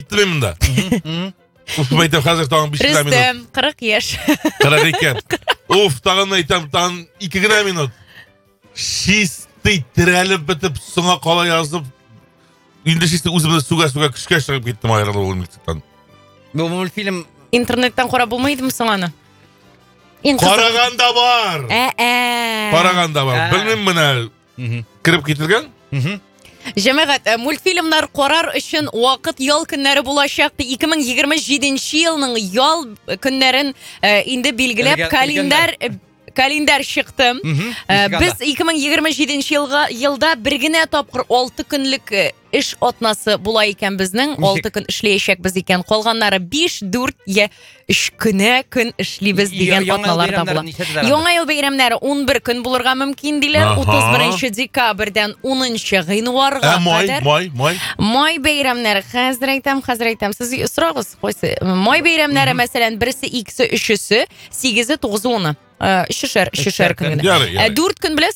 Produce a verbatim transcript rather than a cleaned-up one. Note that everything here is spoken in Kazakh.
Тапты мен мында. Уф, айтам, қазір тағын беш гына минут. Рүстем, қырық еш. қырық екен. Уф, тағын айтам, тағын екі гына минут. Шистый тірәліп бітіп, сұңа қала yazып, енді шистый өзімді суға-суға күшке шығып кеттім айрылы ол мектептен. Бұл мультфильм... Интернеттен қора болмайды ма соңаны? Қарағанда бар. Ә-ә. Қарағанда бар. Білмем мына кіріп кетілген. Жәмәғат, мультфильмнар қорар үшін уақыт ял күннәрі болашақты. екі мың жиырма жетінші елінің ял күннәрін енді белгілеп календар календар шықты. Біз екі мың жиырма жетінші елда біргіне тапқыр алты күнлік іш отнасы була екен біздің. алты күн ішлейшек біз екен. Қолғанлары беш, дүрт, е, үш күні күн ішлейбіз деген отналар да була. Яңа ел бейрамнары он бір күн булырға мүмкін дейлер. отыз бірінші декабрьден оныншы ғинуарға қадар. Май, май, май бейрамнары. Қазір айтам, қазір айтам. Сіз сұрағыз қойсы. Май бейрамнары, мәселен, бірісі, икісі, үшісі, сегізі, тоғызы, оны. Үшішер, үшішер күн. Дүрт күн білесіз